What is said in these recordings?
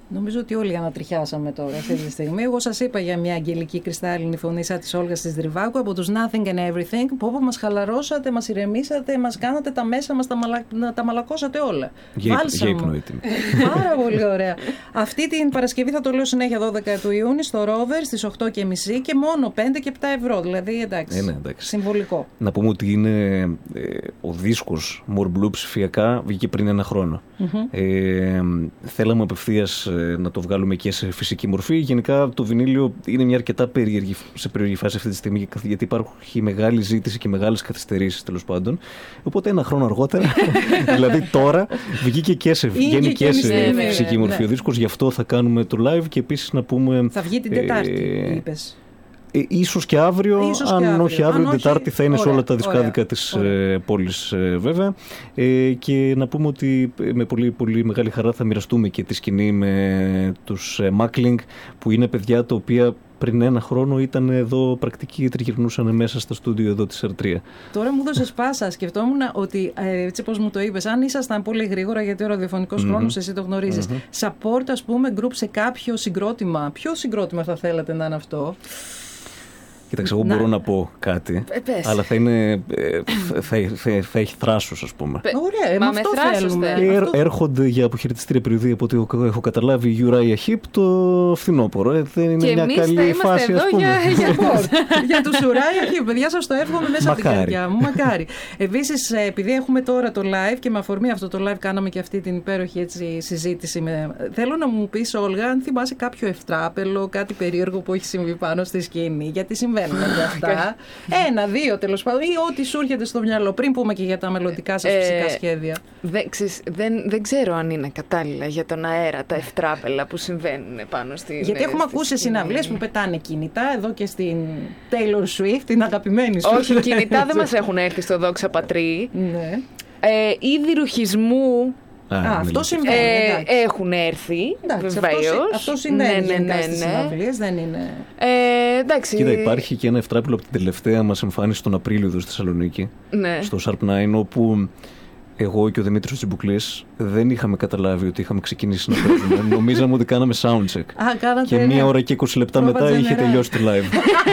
Νομίζω ότι όλοι ανατριχιάσαμε τώρα αυτή τη στιγμή. Εγώ σας είπα για μια αγγελική κρυστάλλινη φωνή σαν της Όλγας της Δρυβάκου από τους Nothing and Everything, που μας χαλαρώσατε, μας ηρεμήσατε, μας κάνατε τα μέσα μας, τα μαλακώσατε όλα. Για ύπνο έτοιμη. Πάρα πολύ ωραία. Αυτή την Παρασκευή θα το λέω συνέχεια 12 του Ιούνιου στο Rover στις 8.30 και μόνο 5 και 7 ευρώ. Δηλαδή εντάξει, συμβολικό. Να πούμε ότι είναι ο δίσκος More Blue ψηφιακά βγήκε πριν ένα χρόνο. Θέλαμε απευθείας να το βγάλουμε και σε φυσική μορφή. Γενικά το βινίλιο είναι μια αρκετά περίεργη φάση αυτή τη στιγμή, γιατί υπάρχει μεγάλη ζήτηση και μεγάλες καθυστερήσεις τέλος πάντων. Οπότε ένα χρόνο αργότερα, δηλαδή τώρα, βγήκε και σε φυσική μορφή ο δίσκος. Γι' αυτό θα κάνουμε το live και επίσης να πούμε. Θα βγει την Τετάρτη, είπες. Ίσως και αύριο, αν όχι αύριο, την Τετάρτη θα είναι σε όλα τα δισκάδικα της πόλης βέβαια. Και να πούμε ότι με πολύ, πολύ μεγάλη χαρά θα μοιραστούμε και τη σκηνή με τους Mackling, που είναι παιδιά τα οποία πριν ένα χρόνο ήταν εδώ πρακτικοί, τριγυρνούσαν μέσα στα στούντιο εδώ της R3. Τώρα μου έδωσες πάσα. Σκεφτόμουν ότι, έτσι όπως μου το είπες, αν ήσασταν πολύ γρήγορα, γιατί ο ραδιοφωνικός χρόνος εσύ το γνωρίζεις, support, ας πούμε, group σε κάποιο συγκρότημα. Ποιο συγκρότημα θα θέλατε να είναι αυτό? Κοίταξε, εγώ μπορώ να πω κάτι, αλλά θα έχει θράσος, ας πούμε. Ωραία, με αυτό θέλουμε. Έρχονται για αποχαιρετιστήρια περιοδία, από ό,τι έχω καταλάβει, η Uriah Heep το φθινόπωρο. Δεν είναι μια καλή φάση, ας πούμε. Για τους Uriah Heep, παιδιά, σας το εύχομαι μέσα από την καρδιά μου. Μακάρι. Επίσης, επειδή έχουμε τώρα το live και με αφορμή αυτό το live κάναμε και αυτή την υπέροχη συζήτηση. Θέλω να μου πεις, Όλγα, αν θυμάσαι κάποιο ευτράπελο, κάτι περίεργο που έχει συμβεί πάνω στη σκηνή. Γιατί συμβαίνουν αυτά. Ένα, δύο τέλος πάντων, ή ό,τι σου έρχεται στο μυαλό, πριν πούμε και για τα μελλοντικά σας φυσικά σχέδια. Δεν ξέρω αν είναι κατάλληλα για τον αέρα τα ευτράπελα που συμβαίνουν πάνω στη. Γιατί έχουμε ακούσει συναυλίες που πετάνε κινητά, εδώ και στην Taylor Swift, την αγαπημένη σου. Όχι, κινητά δεν μας έχουν έρθει στο Δόξα Πατρί. Ναι. Είδη ρουχισμού. Αυτό συμβαίνει. Έχουν έρθει. Βεβαίως. Αυτό συμβαίνει στις συναυλίες, δεν είναι. Εντάξει. Κοίτα, υπάρχει και ένα ευτράπελο από την τελευταία μας εμφάνιση τον Απρίλιο εδώ στη Θεσσαλονίκη. Ναι. Στο Sharp 9, όπου εγώ και ο Δημήτρης Τσιμπουκλής δεν είχαμε καταλάβει ότι είχαμε ξεκινήσει να παίζουμε. Νομίζαμε ότι κάναμε soundcheck. Και 1 ώρα και 20 λεπτά μετά είχε τελειώσει το live.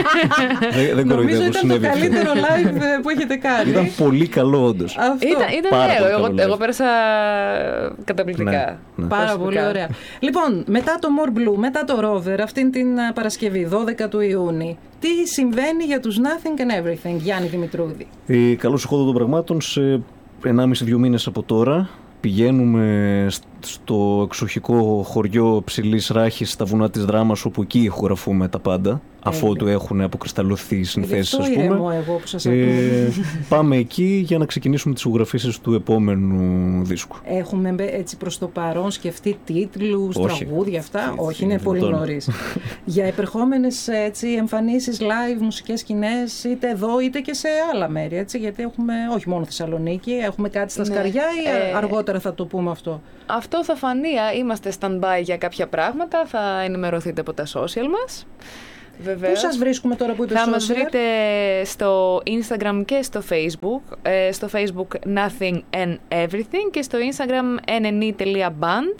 Δεν νομίζω ήταν το καλύτερο live που έχετε κάνει. Ήταν πολύ καλό, όντως. Ήταν ωραίο. Εγώ πέρασα καταπληκτικά. Πάρα πολύ ωραία. Λοιπόν, μετά το More Blue, μετά το Rover, αυτήν την Παρασκευή, 12 του Ιούνιου, τι συμβαίνει για τους Nothing and Everything, Γιάννη Δημητρούδη? Καλώς εχόντων των πραγμάτων, σε 1,5-2 μήνες από τώρα πηγαίνουμε στο εξοχικό χωριό Ψηλής Ράχης στα βουνά της Δράμας, όπου εκεί ηχογραφούμε τα πάντα, αφότου έχουν αποκρισταλωθεί οι συνθέσεις, ας πούμε. Εγώ που σας πάμε εκεί για να ξεκινήσουμε τις ηχογραφήσεις του επόμενου δίσκου. Έχουμε έτσι προς το παρόν σκεφτεί τίτλους, τραγούδια, αυτά? Όχι, είναι πολύ νωρίς. Για επερχόμενες εμφανίσεις live, μουσικές σκηνές, είτε εδώ είτε και σε άλλα μέρη, έτσι, γιατί έχουμε, όχι μόνο Θεσσαλονίκη, έχουμε κάτι στα σκαριά ή αργότερα θα το πούμε αυτό? Αυτό θα φανεί, είμαστε stand-by για κάποια πράγματα, θα ενημερωθείτε από τα social μας. Βεβαίως. Πού σας βρίσκουμε τώρα που είπες? Θα μας βρείτε στο Instagram και στο Facebook. Στο Facebook Nothing and Everything και στο Instagram nni.band.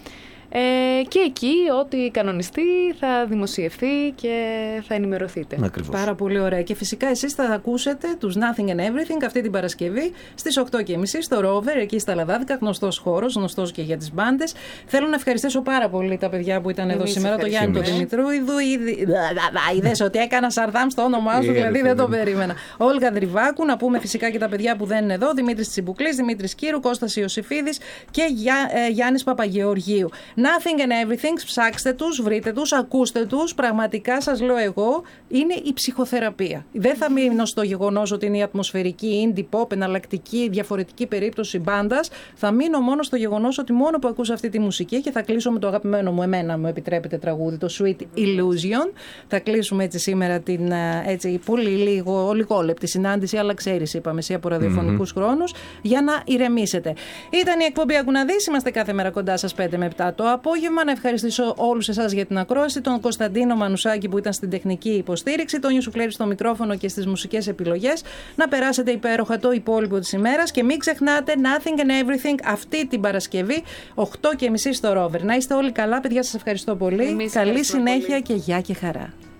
Και εκεί ό,τι κανονιστεί θα δημοσιευθεί και θα ενημερωθείτε. Ακριβώς. Πάρα πολύ ωραία. Και φυσικά εσείς θα ακούσετε τους Nothing and Everything αυτή την Παρασκευή στις 8.30 στο Rover, εκεί στα Λαδάδικα, γνωστός χώρος, γνωστός και για τις μπάντες. Θέλω να ευχαριστήσω πάρα πολύ τα παιδιά που ήταν εδώ σήμερα, το Γιάννη τον Δημητρούδου. Είδες ότι έκανα σαρδάμ στο όνομά σου, δηλαδή δεν το περίμενα. Όλγα Δρυβάκου, να πούμε φυσικά και τα παιδιά που δεν είναι εδώ, Δημήτρης Τσιμπουκλής, Δημήτρης Κύρου, Κώστας Ιωσήφιδης και Γιάννης Παπαγεωργίου. Nothing and Everything, ψάξτε τους, βρείτε τους, ακούστε τους. Πραγματικά σας λέω εγώ, είναι η ψυχοθεραπεία. Δεν θα μείνω στο γεγονός ότι είναι η ατμοσφαιρική, indie pop, εναλλακτική, διαφορετική περίπτωση μπάντας. Θα μείνω μόνο στο γεγονός ότι μόνο που ακούς αυτή τη μουσική, και θα κλείσω με το αγαπημένο μου, εμένα μου επιτρέπετε τραγούδι, το Sweet Illusion. Θα κλείσουμε έτσι σήμερα την έτσι, πολύ λιγόλεπτη συνάντηση, αλλά ξέρεις, είπαμε εσύ από ραδιοφωνικούς χρόνους, για να ηρεμήσετε. Ήταν η εκπομπή Ακού να δεις. Είμαστε κάθε μέρα κοντά σας 5 με 7 το το απόγευμα. Να ευχαριστήσω όλους εσάς για την ακρόαση, τον Κωνσταντίνο Μανουσάκη που ήταν στην τεχνική υποστήριξη, τον Ιωσουφλέρη στο μικρόφωνο και στις μουσικές επιλογές. Να περάσετε υπέροχα το υπόλοιπο της ημέρας και μην ξεχνάτε Nothing and Everything αυτή την Παρασκευή 8:30 στο Rover. Να είστε όλοι καλά, παιδιά, σας ευχαριστώ πολύ. Καλή συνέχεια πολύ. Και γεια και χαρά.